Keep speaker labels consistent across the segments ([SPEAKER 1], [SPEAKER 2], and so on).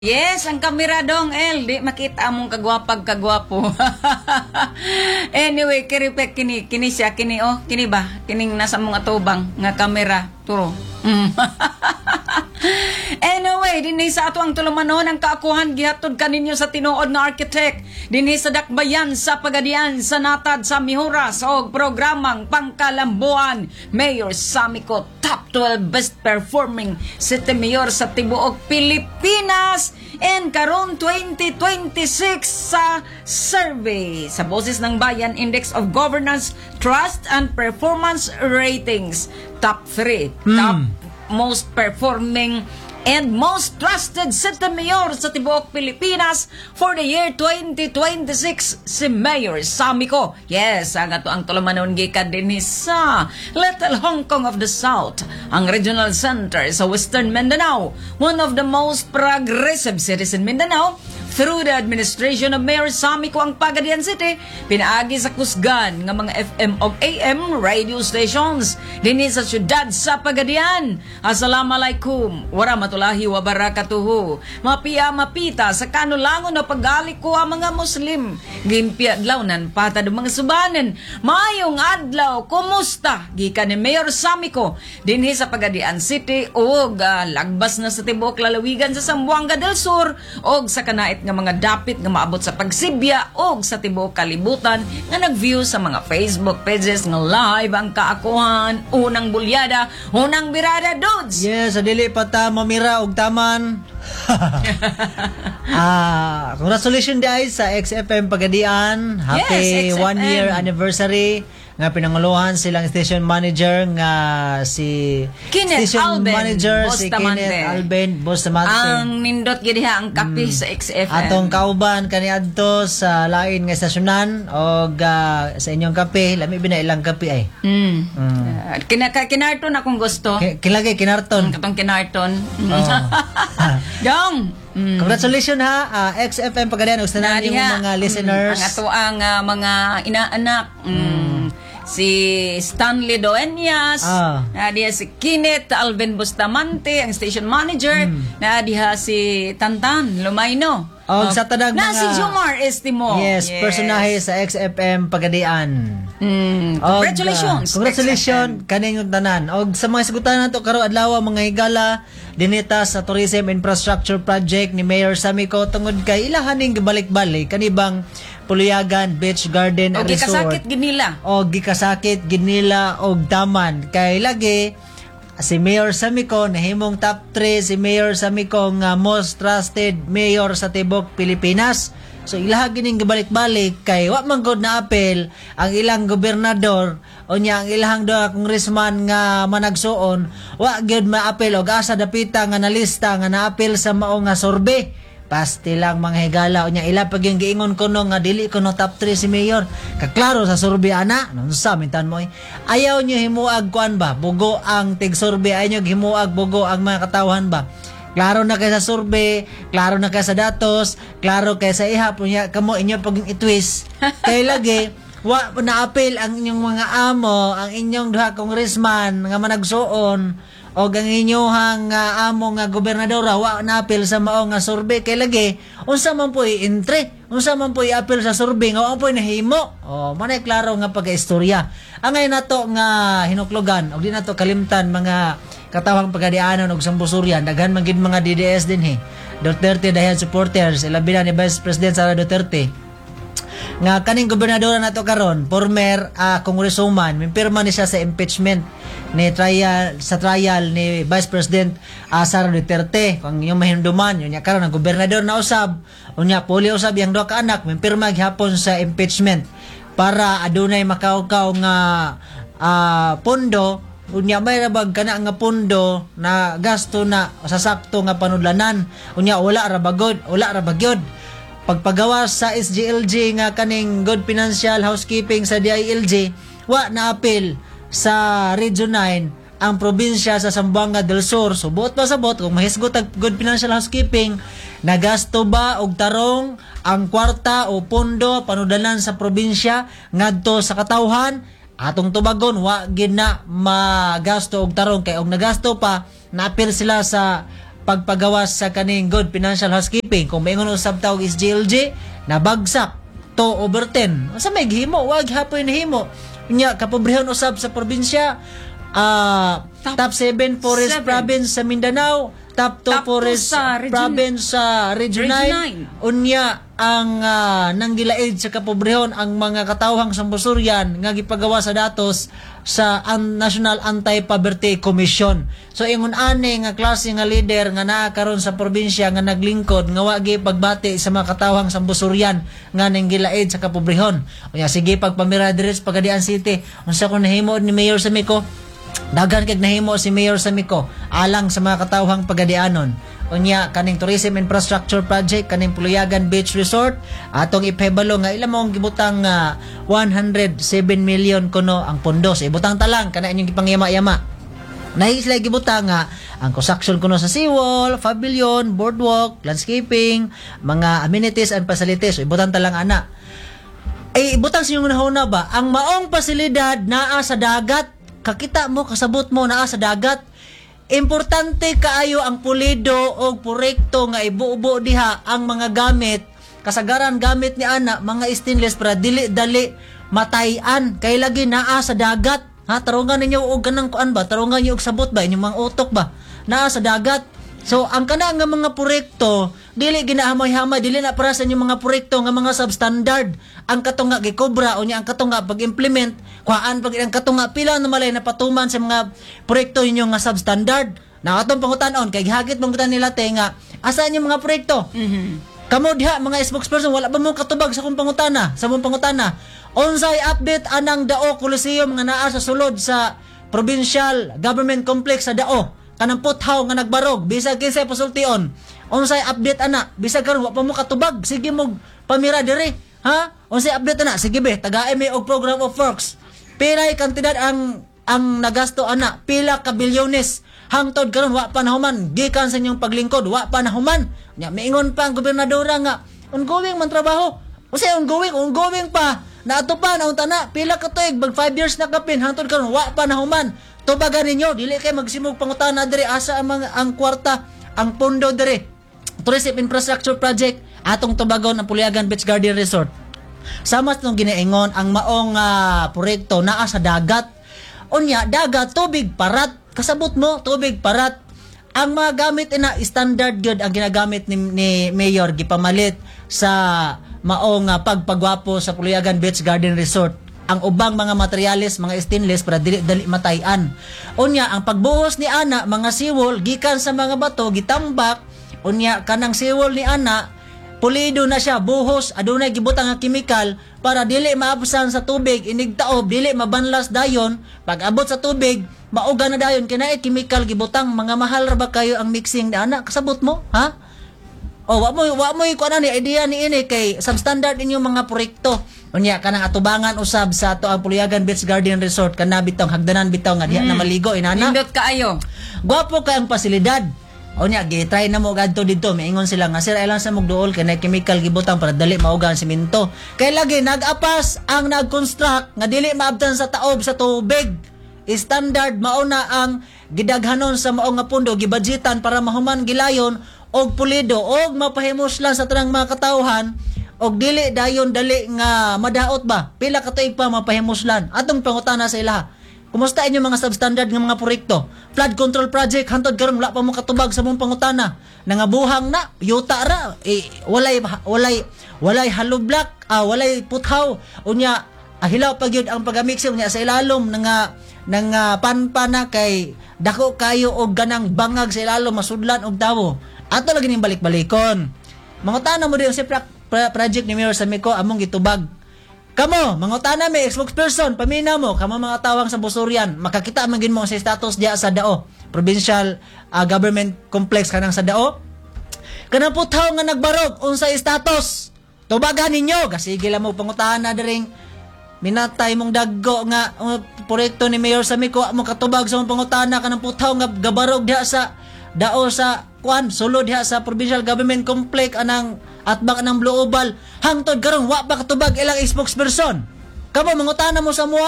[SPEAKER 1] Yes, ang kamera dong, El. Di makita among kagwapag-kagwapo. Anyway, kiripek kini siya, kini ba? Kining nasa mong atubang nga kamera. Turo. Anyway, dinhi sa ato ang tulumanon ang kaakuhan gihatod kaninyo sa tinuod nga architect. Dinhi sa dakbayan sa Pagadian sa natad sa Mihuras og programang pangkalambuan. Mayor Samico, top 12 best performing city mayor sa tibuok Pilipinas and karon 2026 sa survey sa Boses ng Bayan Index of Governance, Trust and Performance Ratings. Top 3, top most performing and most trusted city mayor sa tibuok Pilipinas for the year 2026 si Mayor Samico. Yes, ang ato ang tulumanon gikan dinhi sa Little Hong Kong of the South, ang regional center sa Western Mindanao, one of the most progressive cities in Mindanao. Through the administration of Mayor Samico ang Pagadian City, pinaagi sa kusgan ng mga FM o AM radio stations dinhi sa syudad sa Pagadian. Assalamualaikum warahmatullahi wabarakatuh. Mapita sa kanulangon na pagalik ko ang mga Muslim. Gimpya adlawnan patad mga subanen. Mayong adlaw, kumusta? Gikan ni Mayor Samico dinhi sa Pagadian City ug lagbas na sa tibuok lalawigan sa Zamboanga del Sur ug sa kanait nga mga dapit nga maabot sa pagsibya og sa tibuok kalibutan nga nag-view sa mga Facebook pages nga live ang kaakuhan, unang bulyada, unang birada, dudes.
[SPEAKER 2] Yes, adili pa ta mamira og taman. Congratulations guys sa XFM Pagadian. Happy
[SPEAKER 1] Yes,
[SPEAKER 2] 1 year anniversary nga pinanguluhan silang station manager nga si
[SPEAKER 1] Kenneth
[SPEAKER 2] station
[SPEAKER 1] Alben
[SPEAKER 2] manager si
[SPEAKER 1] Bustamante.
[SPEAKER 2] Kenneth Alben Bustamante.
[SPEAKER 1] Ang nindot gid ang kape sa XFM.
[SPEAKER 2] Atong kauban kaniadto sa lain nga estasyonan og sa inyong kape, lami bina ilang kape ay.
[SPEAKER 1] Kinarton akong gusto.
[SPEAKER 2] Kilagay kinarton.
[SPEAKER 1] Katong kinarton.
[SPEAKER 2] Oh.
[SPEAKER 1] Dong.
[SPEAKER 2] Congratulations ha, XFM Pagadian ug sa inyong mga listeners.
[SPEAKER 1] Ang ato ang mga inaanak. Si Stanley Doeñas, diha si Kenneth Alben Bustamante, ang station manager, diha si Tantan Lumayno.
[SPEAKER 2] O sa tanang mga...
[SPEAKER 1] si Jomar Estimo.
[SPEAKER 2] Yes, personahe sa XFM Pagadian.
[SPEAKER 1] Congratulations.
[SPEAKER 2] Congratulations kaning tanan. Og sa mga sagutan nato karo adlaw mga higala dinita sa Tourism Infrastructure Project ni Mayor Samico tungod kay ilahaning gibalik-balik kanibang Puliyagan Beach Garden
[SPEAKER 1] og
[SPEAKER 2] Resort.
[SPEAKER 1] gikasakit ginila.
[SPEAKER 2] Og gikasakit ginila og taman kay lagi si Mayor Samico nahimong top 3 si Mayor Samico nga most trusted mayor sa tibok Pilipinas. So ilaha gining gibalik-balik kay wa man gud na apel ang ilang gobernador o nya ang ilahang duha congressman nga managsuon wa gyud maapel og asa dapita nga nalista nga naapel sa mao nga survey. Pasti lang mga higala o nya ila pag yung giingon ko no nga dili ko no top 3 si mayor. Kaklaro sa survey ana. Nung sa mintan mo ayaw nyo himuag kuan ba? Bugo ang tig survey. Ayaw nyo himuag bugo ang mga katawhan ba? Klaro na kay sa survey, klaro na kay sa datos, klaro kay sa ihap. Unya kamo inyo pag itwist. Kay lagi wa na-appeal ang inyong mga amo, ang inyong duha congressman nga managsuon o ang inyong amo nga gobernador wa na-appeal sa mao nga survey kay lagi unsa man po i-entry, unsa man po i-appeal sa survey nga wa po nahimo. Manay klaro nga pag-istorya. Angay nato nga hinuklogan og di nato kalimtan mga katawang Pagadianon og Sambusuryan daghan man gid mga DDS din Duterte dahan supporters ilabi na ni Vice President Sara Duterte nga kaning gobernador nato karon former congresswoman mimpirma ni siya sa impeachment ni trial ni Vice President Sara Duterte kung yung mahinduman yun karon ang gobernador na usab unya puli usab yang duha ka anak mimpirma gihapon sa impeachment para adunay makaukaw nga pondo unya may rabag kana nga pondo na gasto na sa sakto nga panudlanan unya wala ra bagyod pagpagawa sa SGLG nga kaning good financial housekeeping sa DILG wa na appeal sa Region 9 ang probinsya sa Zamboanga del Sur. Subot pa sabot kung mahisgot ang good financial housekeeping nagasto ba og tarong ang kwarta o pondo panudalan sa probinsya ngadto sa katawhan atong tubagon wa gid na magasto og tarong kay og nagasto pa na appeal sila sa pagpagawas sa kaning good financial housekeeping. Kung maingon usab tawag is GLG, nabagsak 2/10. Asa may gihimo, wag hapoy nahimo. Nya kapobrehon usab sa probinsya. Top 7 forest province sa Mindanao, top 2 forest province sa Region 9. Unya ang nanggilaid sa kapobrehon ang mga katawhang sambusuryan nga gipagawa sa datos sa National Anti-Poverty Commission. So ingon ani nga klase nga leader nga naa karon sa probinsya nga naglingkod nga wa gi pagbati sa mga katawhang sambusuryan nga nanggilaid sa kapobrehon. Unya sige pagpamira diri sa Pagadian City, unsa ko nahimo ni Mayor Samico? Daghan kag nahimo si Mayor Samico alang sa mga katawhang Pagadianon. Unya kaning tourism infrastructure project kaning Puluyagan Beach Resort atong ipahibalo nga ila mong gibutang 107 million kuno ang pondo. So ibutang talang kana inyong gipangyama-yama. Nahi sila gibutang nga ang construction kuno sa seawall, pavilion, boardwalk, landscaping, mga amenities and facilities. So ibutang talang ana. Ay ibutang sa inyong nahuna ba ang maong pasilidad naa sa dagat. Kakita mo, kasabot mo naa sa dagat. Importante kaayo ang pulido o proyekto nga ibuubo diha ang mga gamit. Kasagaran gamit ni ana, mga stainless para dili-dali matayan. Kay lagi naa sa dagat. Ha, tarungan ninyo og kanang kuan ba? Tarungan niyo og sabot ba? Inyong mga utok ba? Naa sa dagat. So, ang kana nga mga proyekto, dili ginahamay-hamay, dili na para sa inyong mga proyekto nga mga substandard. Ang katunga gikobra o niya ang katunga pag-implement, kuhaan pag ang katunga pila na malay na patuman sa mga proyekto ninyo nga substandard. Na atong pangutan-on kay gihagit mong nila te nga asa inyong mga proyekto? Kamo diha mga spokesperson wala ba mo katubag sa akong pangutana, sa mong pangutana? Unsay update anang Dao Coliseum nga naa sa sulod sa Provincial Government Complex sa Dao? Kanang puthaw nga nagbarog bisag kinsay pasultion. Unsay update ana? Bisag karon wa pa mo katubag, sige mo pamira diri. Ha? Unsay update ana? Sige be, tagaay mi og program of works. Pilay kantidad ang nagasto ana, pila ka bilyones. Hangtod karon wa pa nahuman gikan sa inyong paglingkod, wa pa nahuman. Nya miingon pa ang gobernadora nga ongoing man trabaho. Unsay ongoing pa. Naato pa na untana pila ka tuig bag 5 years na kapin hangtod karon wa pa nahuman. Tubagan ninyo, dili kay magsimog pangutana diri asa ang kwarta, ang pondo diri. Tourism infrastructure project atong tubagon ang Puluyagan Beach Garden Resort. Sama nung ginaingon ang maong proyekto naa sa dagat. Unya dagat tubig parat, kasabot mo tubig parat. Ang mga gamit ina standard gyud ang ginagamit ni Mayor gipamalit sa maong pagpagwapo sa Puluyagan Beach Garden Resort. Ang ubang mga materyales, mga stainless para dili matayan. Unya ang pagbuhos ni ana mga seawall gikan sa mga bato gitambak. Unya kanang seawall ni ana pulido na siya, buhos adunay gibutang nga chemical para dili maabsan sa tubig, inigtaob dili mabanlas dayon. Pag abot sa tubig mauga na dayon kinaay chemical gibutang. Mga mahal ra ba kayo ang mixing ni ana? Kasabot mo, ha? O wa mo kuan ni idea ni ini kay substandard inyong mga proyekto. Unya kanang atubangan usab sa ato ang Puluyagan Beach Garden Resort kana bitaw hagdanan bitaw nga diha na maligo inana.
[SPEAKER 1] Indot kaayo.
[SPEAKER 2] Gwapo kay ang pasilidad. Unya gi-try na mo gadto didto, miingon sila nga sir ilang sa mugduol kay na chemical gibutang para dali mauga ang semento. Kay lagi nag-apas ang nag-construct nga dili maabtan sa taob sa tubig. Standard mauna ang gidaghanon sa mao nga pundo gibudgetan para mahuman gilayon og pulido og mapahimos lang sa tanang mga katawhan. Og dili dayon dali nga madaot ba pila ka tuig pa mapahimuslan atong pangutana sa ilaha. Kumusta inyo mga substandard nga mga proyekto? Flood control project hantod karon wala pa mo katubag sa mong pangutana. Nangabuhang na yuta ra walay hollow block, walay puthaw. Unya hilaw pa gyud ang pagamixing niya sa ilalom nang panpana kay dako kayo og ganang bangag sa ilalom masudlan og tawo. Ato lagi ning balik-balikon. Mangutana mo diyon si project ni Mayor Samico among gitubag. Kamo, mangutana may spokesperson, pamina mo, kamo mga tawang sa Busurian, makakita man gid mo sa status diya sa Dao, Provincial Government Complex kanang sa Dao. Kanang puthaw nga nagbarog, unsay status? Tubagan ninyo, kasige lang mo pangutana diring minatay mong daggo nga proyekto ni Mayor Samico mo katubag sa mong pangutana kanang puthaw nga gabarog diha sa Dao sa sulod diha sa Provincial Government Complex anang atbang ng Blue Oval hangtod karon wa pa katubag ilang spokesperson. Kamo mangutana mo sa mua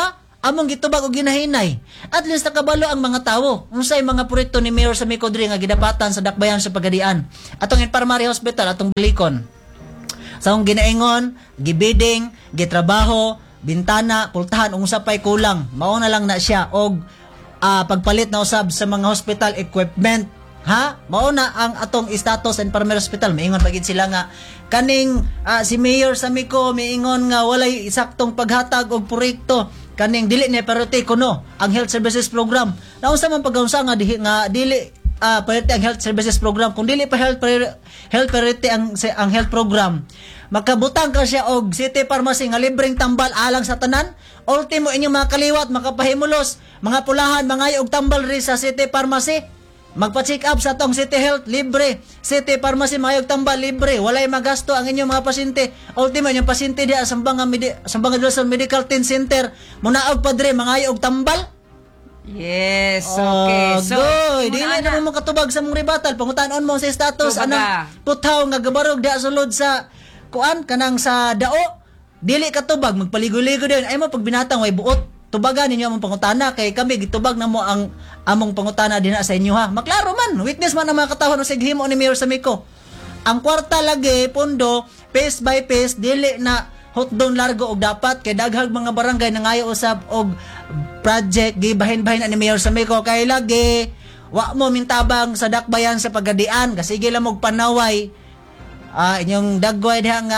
[SPEAKER 2] among gitubag og ginahinay. At least nakabalo ang mga tawo. Unsay mga proyekto ni Mayor Samico diri nga gidapatan sa dakbayan sa Pagadian. Atong Infirmary Hospital atong Bilikon. Sa akong ginaingon, gibiding, gitrabaho, bintana, pultahan, unsa pay kulang. Mao na lang na siya og pagpalit na usab sa mga hospital equipment. Ha? Mao na ang atong status sa Infirmary Hospital. Maingon pagid sila nga kaning si Mayor Samico miingon nga walay saktong paghatag og proyekto. Kaning dili ni priority kuno ang health services program. Naunsa man pag-unsa nga dili priority ang health services program kung dili pa health priority ang health program. Makabutang ka siya og city pharmacy nga libreng tambal alang sa tanan. Ultimo inyong mga kaliwat makapahimulos, mga pulahan, mga og tambal ri sa city pharmacy. Magpa-check up sa tong City Health libre, City Pharmacy mayog tambal libre, walay magasto ang inyong mga pasyente. Ultimo inyong pasyente diha sa Sambangan Luzon Medical Teen Center, munaog padre mga og tambal.
[SPEAKER 1] Yes, okay. So,
[SPEAKER 2] dili na mo katubag sa mong ribatal, pangutan-on mo sa status
[SPEAKER 1] Tubaga.
[SPEAKER 2] anang putaw nga gabarog diha sulod sa kuan kanang sa dao. Dili katubag magpaligoy-ligoy din ay mo pag binatang way buot. Tubagan ninyo among pangutana kay kami gitubag na mo ang among pangutana dinha sa inyo ha. Maklaro man, witness man ang mga katawhan sa himo ni Mayor Samico. Ang kwarta lagi pondo piece by piece dili na hotdon largo og dapat kay daghang mga barangay nangayo usab og project gibahin-bahin ni Mayor Samico kay lagi wa mo mintabang sa dakbayan sa Pagadian kasi sige lang og panaway inyong dagway diha nga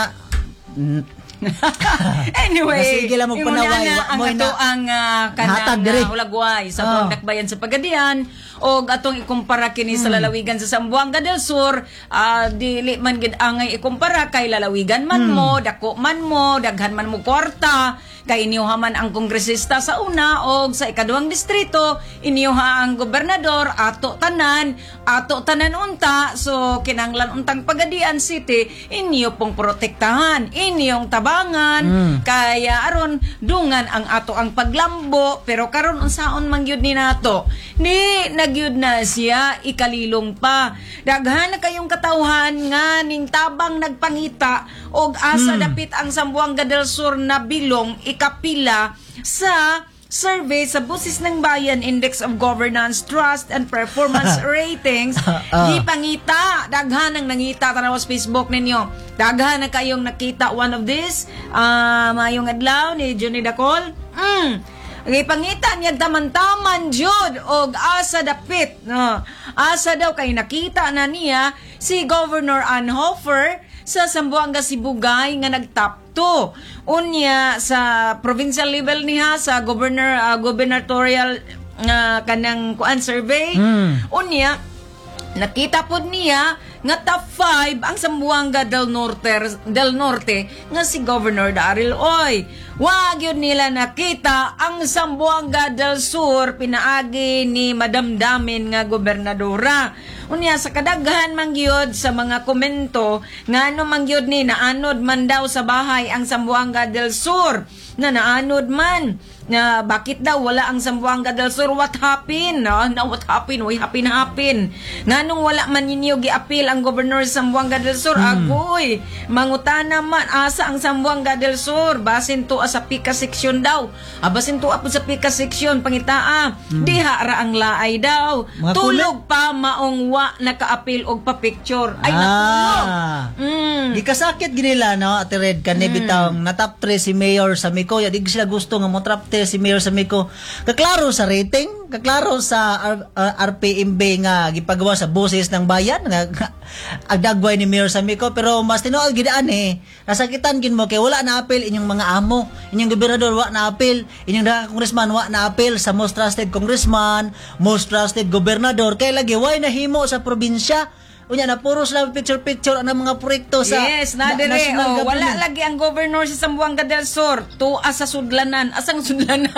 [SPEAKER 1] Anyway,
[SPEAKER 2] sige lang magpanaway
[SPEAKER 1] ang ato ang
[SPEAKER 2] hatag diri.
[SPEAKER 1] kanang hulagway sa buong dakbayan sa Pagadian o atong ikumpara kini sa lalawigan sa Zamboanga del Sur, dili man gid angay ikumpara kay lalawigan man mo, dako man mo, daghan man mo kwarta, kay inyoha man ang kongresista sa una o sa ikaduhang distrito, inyoha ang gobernador, ato tanan unta, so kinanglan untang Pagadian City, inyo pong protektahan, inyong tabangan, kaya aron dungan ang ato ang paglambo, pero karon unsaon man gyud ni nato, ni nagyud na siya ikalilong pa. Daghan na kayong katawhan nga ning tabang nagpangita og asa dapit ang Zamboanga del Sur na bilong ikapila sa survey sa Busis ng Bayan Index of Governance, Trust and Performance Ratings. Di pangita, daghan ang nangita tanaw sa Facebook ninyo. Daghan na kayong nakita one of this mayong adlaw ni Johnny Dacol. Pangita niya taman-taman jud og asa dapit. Asa daw kay nakita na niya si Governor Ann Hofer sa Zamboanga Sibugay nga nag-top 2. Unya sa provincial level niya sa gubernatorial kanang kuan survey. Unya nakita pod niya nga top 5 ang Zamboanga del Norte nga si Governor Daryl Oy. Wag yun nila nakita ang Zamboanga del Sur pinaagi ni Madam Damin nga gobernadora. Unya sa kadaghan mangyod sa mga komento nga ano mangyod ni naanod man daw sa bahay ang Zamboanga del Sur na naanod man na bakit daw wala ang Zamboanga del Sur, what happened? What happened? Uy, hapin. Nganong wala man ninyo gi-appeal ang gobernador sa Zamboanga del Sur? Agoy, mangutana man asa ang Zamboanga del Sur, basin to sa pika seksyon daw. Basin to apod sa pika seksyon pangitaa. Diha ra ang laay daw.
[SPEAKER 2] Mga
[SPEAKER 1] Tulog pa maong wa naka-appeal og pa-picture. Ay natulog.
[SPEAKER 2] Gikasakit ginila no Ate Red kani bitawng na top 3 si Mayor Samico, ya di sila gusto nga mo top 3 si Mayor Samico. Kaklaro sa rating, kaklaro sa RPMB nga gipagawa sa Busis ng Bayan nga agdagway ni Mayor Samico, pero mas tinuod gidaan nasakitan gid mo kay wala na appeal inyong mga amo, inyong gobernador wa na appeal, inyong congressman wa na appeal sa most trusted congressman, most trusted gobernador kay lagi way nahimo sa probinsya. Unya na puro sila picture ang mga proyekto sa
[SPEAKER 1] national government. Wala lagi ang governor sa Zamboanga del Sur tuwa sa sudlanan, asang sudlanan.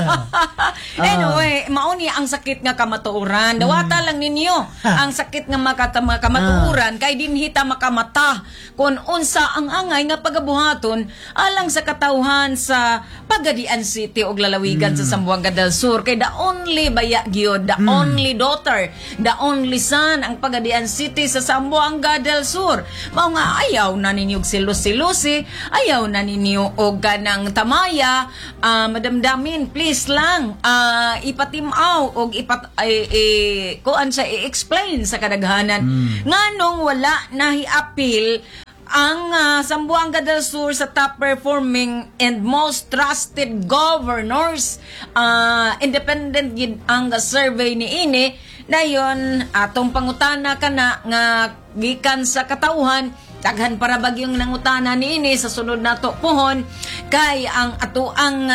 [SPEAKER 1] Anyway, mauni ang sakit nga kamatuoran. Dawata lang ninyo ang sakit nga kamatuoran kay dinhita makamata kun unsa ang angay nga pagabuhaton alang sa katawhan sa Pagadian City ug lalawigan sa Zamboanga del Sur kay the only baya gyud, the only daughter, the only son ang Pagadian City diri sa Zamboanga del Sur. Mao nga ayaw na ninyo silos-silosi, ayaw na ninyo og ganang tamaya, madamdamin please lang ipatimaw og kuan sa i-explain sa kadaghanan nganong wala nahi-appeal ang Zamboanga del Sur sa top performing and most trusted governors. Independent gid ang survey ni ini dayon atong pangutana kana nga gikan sa katawhan daghan para bagyong nangutana ni ini sa sunod nato pohon kay ang ato ang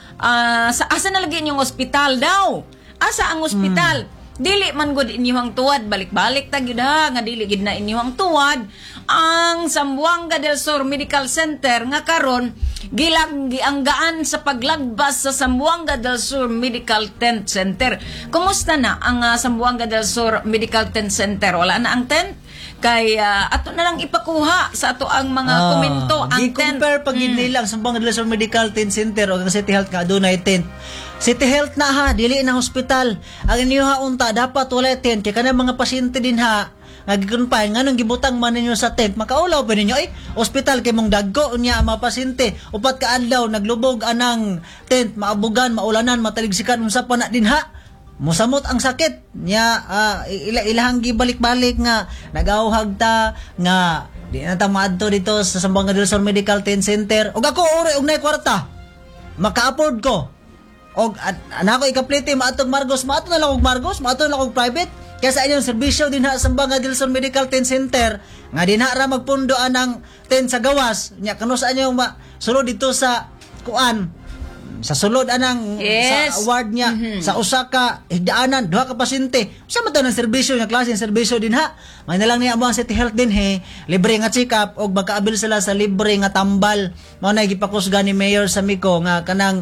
[SPEAKER 1] sa asa nalagay yung ospital daw, asa ang ospital. Dili man gud inyong tuwad, balik-balik ta gyud ha nga dili gid na inyong tuwad ang Zamboanga del Sur Medical Center nga karon gianggaan sa paglagbas sa Zamboanga del Sur Medical Tent Center. Kumusta na ang Zamboanga del Sur Medical Tent Center? Wala na ang tent? Kay ato na lang ipakuha sa ato ang mga komento ang tent.
[SPEAKER 2] I-compare pag nilang Zamboanga del Sur Medical Tent Center o ang City Health nga adunay tent. City Health na ha, dili na hospital. Ang inyo ha unta dapat wala tent kay kanang mga pasyente din ha nagikunpain nganong gibutang man ninyo sa tent makaulaw pa ninyo ay hospital kay mong dagko unya ang mga pasyente upat ka adlaw naglubog anang tent maabugan maulanan mataligsikan unsa pa na din ha musamot ang sakit nya ilahang gibalik-balik nga nagauhag ta nga di na ta maadto dito sa Zamboanga del Sur Medical Tent Center ug ako ore og nay kwarta maka-afford ko og anako ikaplete maatog Margos maato na lang og Margos maato na lang og private kaya sa inyong serbisyo din ha sa Zamboanga del Sur Medical Tent Center nga din ha ra magpundo anang tent sa gawas nya kano sa inyong sulod dito sa kuan sa sulod anang sa award niya sa usa ka higdaanan duha ka pasyente sa man ng serbisyo nga klase ng serbisyo din ha may na lang niya ang City Health din he libre nga check up og magkaabil sila sa libre nga tambal mao na gipakusga ni Mayor Samico nga kanang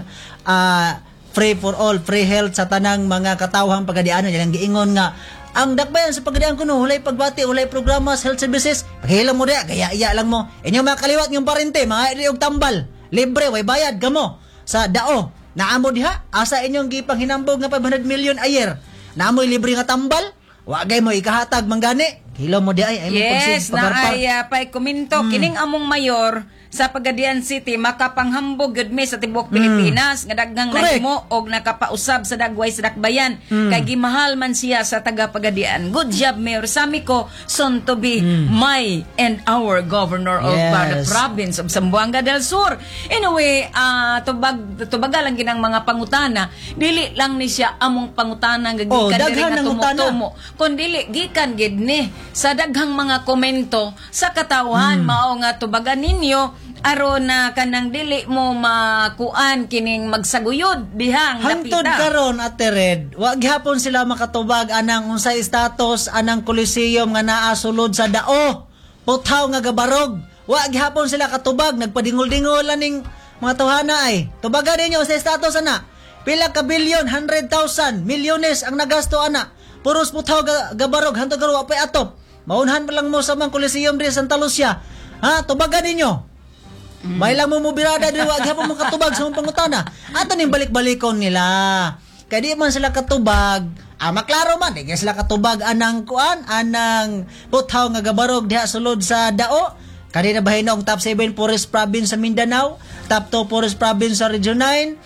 [SPEAKER 2] free for all free health sa tanang mga katawhang pagadianan ilang giingon nga ang dakbayan sa pagadian kuno hulay pagbati hulay programa sa health services paghilang mo diya gaya-iya lang mo inyo mga kaliwat yung parente mga iri og tambal libre way bayad gamo sa dao naamo diha asa inyong gipanghinambog nga 500 million a year naamoy libre nga tambal wa gay mo ikahatag manggani hilo mo di ay mo
[SPEAKER 1] yes na ay pay komento kining among mayor sa Pagadian City makapanghambog gud mi sa tibuok Pilipinas nga daghang nahimo og nakapausab sa dagway sa dakbayan kay gimahal man siya sa taga Pagadian. Good job Mayor Samico, soon to be my and our governor of the province of Zamboanga del Sur. Anyway, tubaga lang ginang mga pangutana, dili lang ni siya among pangutana nga gikan diri nga tumutumo. Kun dili gikan gid ni sa daghang mga komento sa katawhan mao nga tubaga ninyo aron na kanang dili mo makuan kining magsaguyod dihang
[SPEAKER 2] hangtod karon Ate Red wa gihapon sila makatubag anang unsay status anang Coliseum nga naa sulod sa dao putaw nga gabarog wa gihapon sila katubag nagpadingol-dingol ning mga tawhana ay tubagan ninyo sa status ana pila ka bilyon 100,000 milyones ang nagasto ana puros putaw gabarog hangtod karon wa pay atop maunhan lang mo sa mga Coliseum di Santa Lucia ha tubagan ninyo may lang mo birada di wag hapon mo katubag sa mong pangutana. Ato ning balik-balikon nila. Kaya di man sila katubag. Maklaro man di sila katubag anang kuan, anang puthaw nga gabarog diha sulod sa dao. Kanina bahin og top 7 Forest Province sa Mindanao, top 2 Forest Province sa Region 9.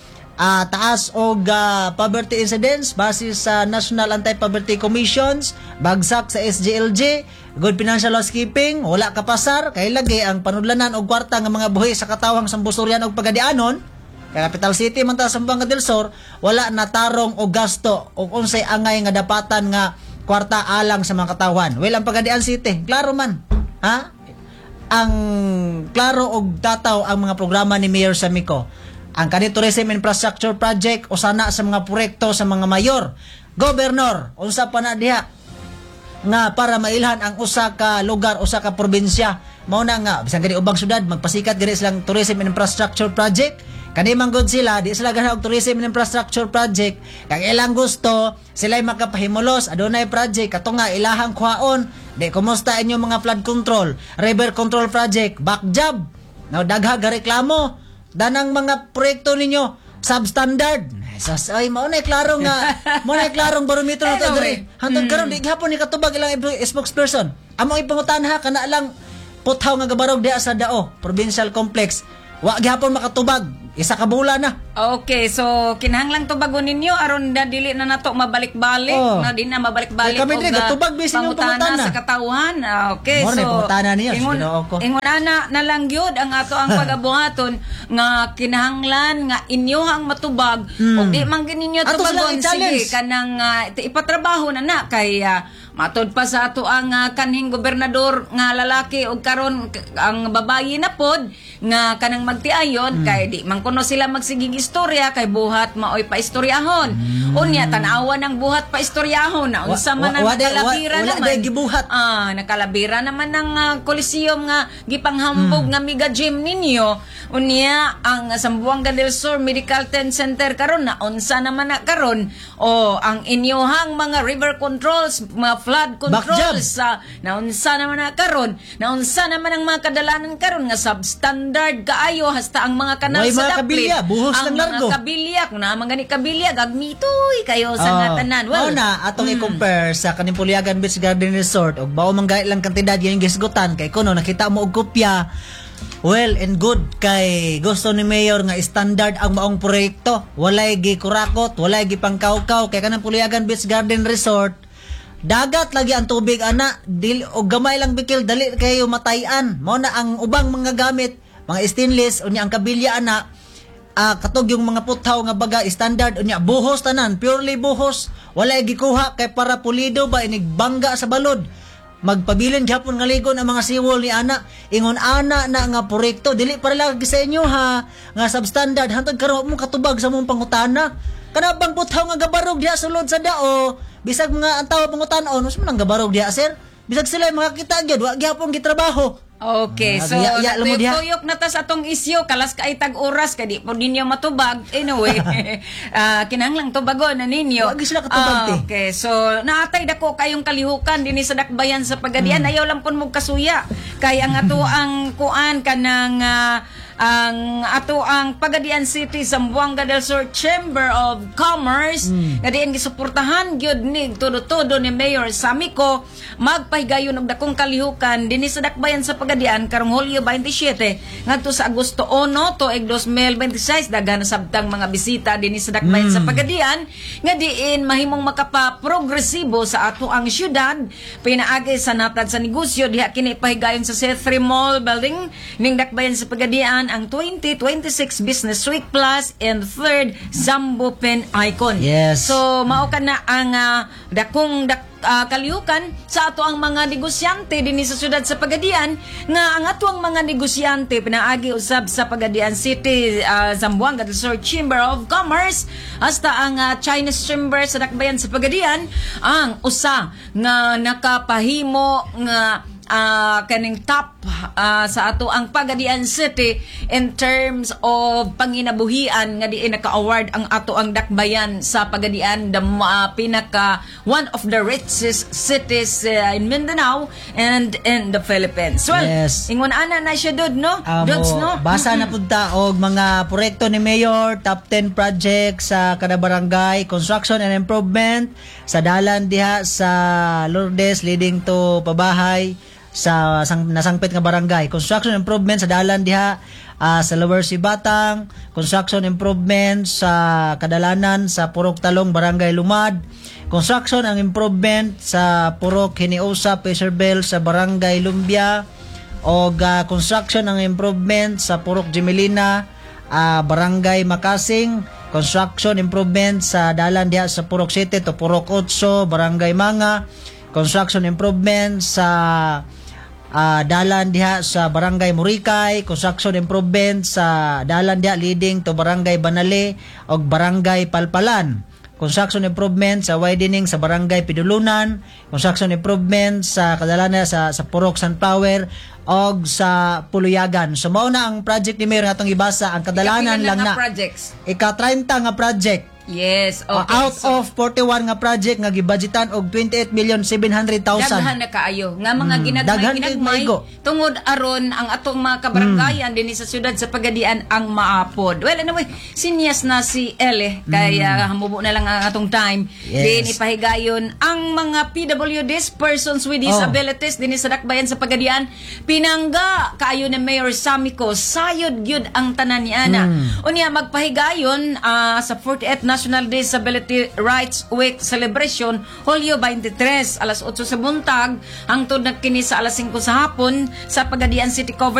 [SPEAKER 2] Taas og poverty incidence base sa National Anti-Poverty Commissions, bagsak sa SGLG, good financial housekeeping, wala ka pasar, kay lagi ang panudlanan og kwarta nga mga buhi sa katawhang Sambusurian og Pagadianon, Capital City man ta sa Zamboanga del Sur, wala na tarong og gasto og unsay angay nga dapatan nga kwarta alang sa mga katawhan. Well, ang Pagadian City, klaro man. Ha? Ang klaro og dataw ang mga programa ni Mayor Samico. Ang kanito Tourism Infrastructure Project usana sa mga proyekto sa mga mayor, gobernador, unsa pa na diha nga para mailhan ang usa ka lugar, usa ka probinsya. Mao na nga bisan kani ubang syudad magpasikat diri silang Tourism Infrastructure Project. Kani man gud sila, di sila ganahan og Tourism Infrastructure Project. Kag ilang gusto, sila'y makapahimulos, adunay project kato nga ilahang kuhaon. Di kumusta inyo mga flood control, river control project, back job. Now dagha ga reklamo. Danang mga proyekto ninyo substandard. Ay mao na klarong barometro nato diri. Hantod karon di gihapon ni katubag ilang spokesperson. among ipangutan ha kana lang puthaw nga gabarog diha sa Dao Provincial Complex. Wa gihapon makatubag. Isa ka bulan na.
[SPEAKER 1] Okay, so kinahanglang tubagon ninyo aron na dili na nato mabalik-balik,
[SPEAKER 2] Oh.
[SPEAKER 1] na di na mabalik-balik
[SPEAKER 2] Kaya kami din, katubag bisin yung pangutana.
[SPEAKER 1] sa katawhan. Okay,
[SPEAKER 2] More na yung pangutana niyo, Ginoo ko.
[SPEAKER 1] ingon ana na lang gyud ang ato ang pagabuhaton nga kinahanglan nga inyohang matubag ug di man gininyo
[SPEAKER 2] Ato sila
[SPEAKER 1] tubagon
[SPEAKER 2] i-challenge.
[SPEAKER 1] sige kanang ipatrabaho na kay matod pa sa ato ang kanhing gobernador nga lalaki ug karon ang babayi na pod nga kanang magtiayon kay di man kuno sila magsigig istorya kay buhat maoy pa istoryahon. Unya tan-awan ang buhat pa istoryahon na unsa man ang nakalabira
[SPEAKER 2] wala
[SPEAKER 1] naman.
[SPEAKER 2] gibuhat.
[SPEAKER 1] Nakalabira naman ng Coliseum nga gipanghambog nga mega gym ninyo. Unya ang Zamboanga del Sur Medical Center karon na unsa naman na karon o ang inyohang mga river controls, mga flood controls na unsa naman na karon, na unsa naman ang mga kadalanan karon nga substandard kaayo hasta ang mga kanal
[SPEAKER 2] Way
[SPEAKER 1] sa
[SPEAKER 2] mga
[SPEAKER 1] daplit.
[SPEAKER 2] kabilya, buhos
[SPEAKER 1] ang
[SPEAKER 2] ng largo.
[SPEAKER 1] mga kabilya, kung naman gani kabilya gagmitoy kayo sa nga tanan.
[SPEAKER 2] Well, na atong i-compare sa kaning Puliagan Beach Garden Resort og bao man gay lang kantidad yung gisgutan kay kuno nakita mo og kopya. Well and good kay gusto ni Mayor nga standard ang maong proyekto. Walay gikurakot, walay gipangkawkaw kay kanang Puliagan Beach Garden Resort. Dagat lagi ang tubig ana, dili og gamay lang bikil dali kayo matayan. Mao na ang ubang mga gamit, mga stainless unya ang kabilya ana. Katog yung mga puthaw nga baga standard unya buhos tanan, purely buhos. Walay gikuha kay para pulido ba inig bangga sa balod. Magpabilin gyapon nga ligon ang mga siwol ni ana. Ingon ana na nga proyekto dili para lang sa inyo ha nga substandard hantod karon mo katubag sa mong pangutana. Kana bang puthaw nga gabarog diha sulod sa Dao, bisag mga antaw pangutan-on, us man ang gabarog diha sir. Bisag sila makakita gyud wa gyapon gitrabaho.
[SPEAKER 1] Okay, so tuyok na ta sa atong isyu, kalas ka itag oras, kadi po ninyo matubag. Anyway, kinahanglang tubagon na ninyo.
[SPEAKER 2] Wag sila katubag,
[SPEAKER 1] okay, so naatay dako kayong kalihukan din sa dakbayan sa Pagadian. Ayaw lang po mo kasuya. Kay ang ato ang kuan kanang ang ato ang Pagadian City Zamboanga del Sur Chamber of Commerce nga diin gisuportahan gyud ni todo ni Mayor Samico magpahigayon og dakong kalihukan dinhi sa dakbayan sa Pagadian karong Hulyo 27 ngadto sa Agosto 1 tuig 2026 daghan na sabtang mga bisita dinhi sa dakbayan sa Pagadian nga diin mahimong makapa-progresibo sa ato ang syudad pinaagi sa natad sa negosyo diha kini pahigayon sa C3 Mall building ning dakbayan sa Pagadian ang 2026 Business Week Plus and 3rd Zambo Pen Icon.
[SPEAKER 2] Yes.
[SPEAKER 1] So mao ka na ang dakong kalihukan sa ato ang mga negosyante dinhi sa syudad sa Pagadian nga ang ato ang mga negosyante pinaagi usab sa Pagadian City Zamboanga del Sur Chamber of Commerce hasta ang Chinese Chamber sa dakbayan sa Pagadian ang usa nga nakapahimo nga kaning top sa ato ang Pagadian City in terms of panginabuhian nga diin naka-award ang ato ang dakbayan sa Pagadian the pinaka one of the richest cities in Mindanao and in the Philippines. Well,
[SPEAKER 2] yes.
[SPEAKER 1] Ingon ana na siya dud no? Dudes, no?
[SPEAKER 2] Basa na punta og mga proyekto ni Mayor, top 10 projects sa kada barangay, construction and improvement sa dalan diha sa Lourdes leading to Pabahay sa nasangpit nga barangay, construction improvement sa dalan diha sa Lower Sibatang, construction improvement sa kadalanan sa Purok Talong Barangay Lumad, construction ang improvement sa Purok Hiniusa Peserbel sa Barangay Lumbia o construction ang improvement sa Purok Gemelina Barangay Makasing, construction improvement sa dalan diha sa Purok 7 to Purok 8 Barangay Manga, construction improvement sa dalan diha sa Barangay Murikay, construction improvement sa dalan diha leading to Barangay Banale og Barangay Palpalan, construction improvement sa widening sa Barangay Pidulunan, construction improvement sa kadalanan sa Purok Sunflower og sa Puluyagan. So mao na ang project ni Mayor nga atong ibasa ang kadalanan lang na
[SPEAKER 1] projects.
[SPEAKER 2] ika 30 nga project
[SPEAKER 1] Yes, okay.
[SPEAKER 2] Out of 41 nga project nga gibudgetan og 28,700,000.
[SPEAKER 1] Daghan na kaayo nga mga
[SPEAKER 2] daghan
[SPEAKER 1] ginagmay
[SPEAKER 2] kay maigo.
[SPEAKER 1] tungod aron ang atong mga kabaranggayan dinhi sa syudad sa Pagadian ang maapod. Well, anyway, sinyas na si Ele kaya hamubo na lang ang atong time.
[SPEAKER 2] Yes.
[SPEAKER 1] Din ipahigayon ang mga PWDs, persons with disabilities dinhi sa Dakbayan sa Pagadian, pinangga kaayo ni Mayor Samico, sayod gyud ang tanan ni ana. Unya magpahigayon sa 48th National Disability Rights Week Celebration Hulyo 23 alas 8 sa buntag hangtod na kini sa alas 5 sa hapon sa Pagadian City Cover